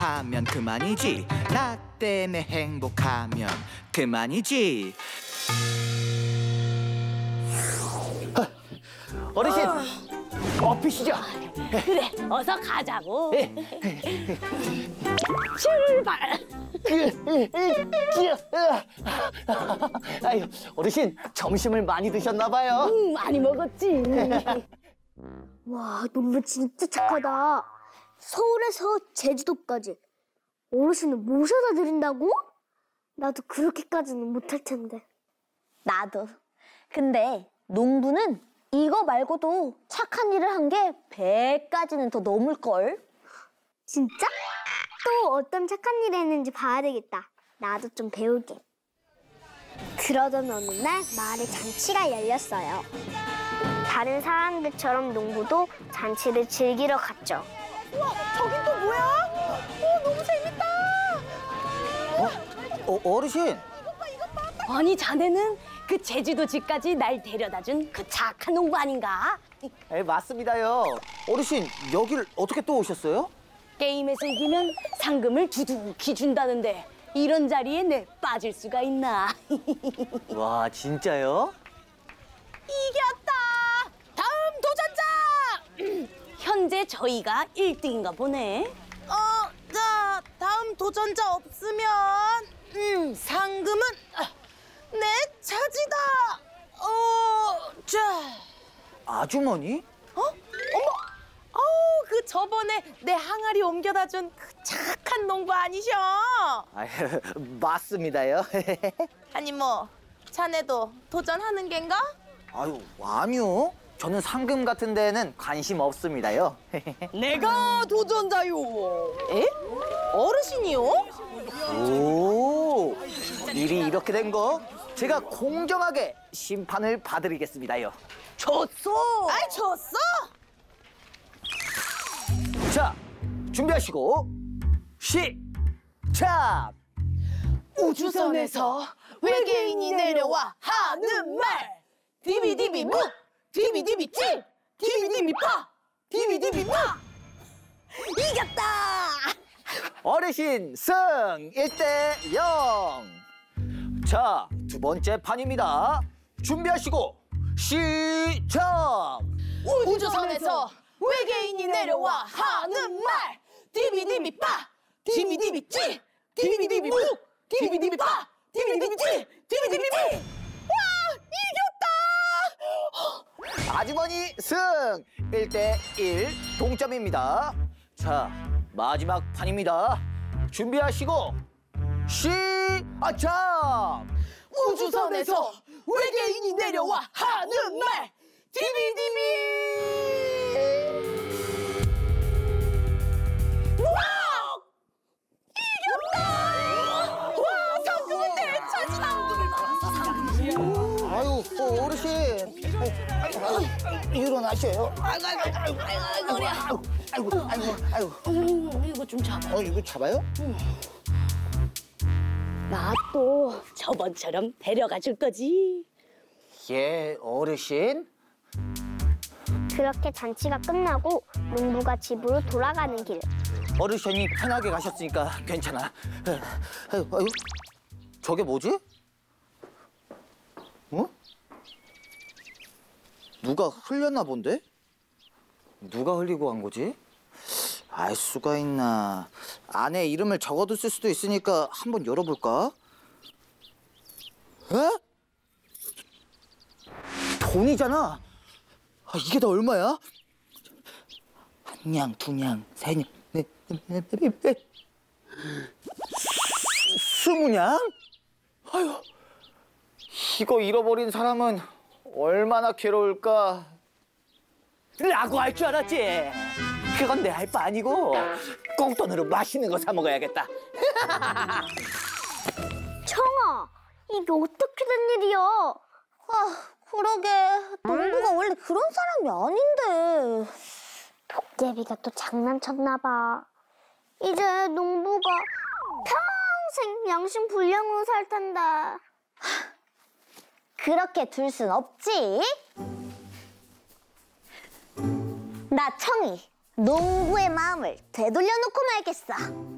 하면 그만이지. 나 때문에 행복하면 그만이지. 어르신, 어피시죠? 그래, 어서 가자고. 출발. 아유, 어르신 점심을 많이 드셨나 봐요. 많이 먹었지. 와, 농부 진짜 착하다. 서울에서 제주도까지 어르신을 모셔다 드린다고? 나도 그렇게까지는 못할 텐데. 나도. 근데 농부는 이거 말고도 착한 일을 한 게 100가지는 더 넘을걸? 진짜? 또 어떤 착한 일을 했는지 봐야 되겠다. 나도 좀 배우게. 그러던 어느 날 마을에 잔치가 열렸어요. 다른 사람들처럼 농부도 잔치를 즐기러 갔죠. 저긴 또 뭐야? 너무 재밌다! 어르신, 아니, 자네는 그 제주도 집까지 날 데려다준 그 착한 농부 아닌가? 맞습니다요. 어르신, 여길 어떻게 또 오셨어요? 게임에서 이기면 상금을 두둑히 준다는데 이런 자리에 내 빠질 수가 있나? 와, 진짜요? 이겼다! 다음 도전자! 현재 저희가 1등인가 보네. 자, 다음 도전자 없으면 상금은 내 차지다. 자, 아주머니? 그 저번에 내 항아리 옮겨다 준 그 착한 농부 아니셔? 아유, 맞습니다요. 아니 뭐 자네도 도전하는 겐가? 아유, 아니요. 저는 상금 같은 데는 관심 없습니다요. 내가 도전자요. 에? 어르신이요? 오, 일이 이렇게 된 거 제가 공정하게 심판을 봐드리겠습니다요. 졌어. 아이 졌어? 자, 준비하시고 시작! 우주선에서 외계인이 내려와 하는 말. 디비디비 묵, 디비디비 찜, 디비디비 파, 디비디비 파. 이겼다. 어르신 승 1대 0. 자, 두 번째 판입니다. 준비하시고 시작! 우주선에서 외계인이 내려와 하는 말. 디비디비 파, 디비디비 찜, 디비디비 묵, 디비디비 파, 디비디비 찜, 디비디비 묵. 와, 이겼다. 아주머니 승 1대 1 동점입니다. 자, 마지막 판입니다. 준비하시고 시작! 우주선에서 외계인이 내려와 하는 말. 디비디비. 와우! 이겼다! 와, 상금은 내 차지다. 아유, 어르신. 일어나셔요. 아이고. 이거 좀 잡아. 이거 잡아요? 나 또 저번처럼 데려가 줄 거지? 예, 어르신. 그렇게 잔치가 끝나고 농부가 집으로 돌아가는 길. 어르신이 편하게 가셨으니까 괜찮아. 아유, 저게 뭐지? 어? 누가 흘렸나 본데? 누가 흘리고 간 거지? 알 수가 있나. 안에 이름을 적어뒀을 수도 있으니까 한번 열어볼까? 에? 돈이잖아. 이게 다 얼마야? 한 냥, 두 냥, 세 냥, 네, 20냥? 아유, 이거 잃어버린 사람은 얼마나 괴로울까? 라고 할 줄 알았지. 그건 내 할 바 아니고 꽁돈으로 맛있는 거 사 먹어야겠다. 청아, 이게 어떻게 된 일이야? 그러게. 농부가 원래 그런 사람이 아닌데. 도깨비가 또 장난쳤나 봐. 이제 농부가 평생 양심 불량으로 살 텐데. 그렇게 둘 순 없지. 나 청이 농부의 마음을 되돌려 놓고 말겠어.